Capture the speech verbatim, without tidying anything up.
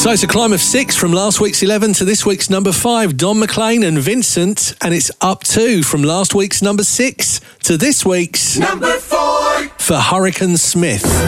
So it's a climb of six from last week's eleven to this week's number five, Don McLean and Vincent, and it's up two from last week's number six to this week's number four for Hurricane Smith.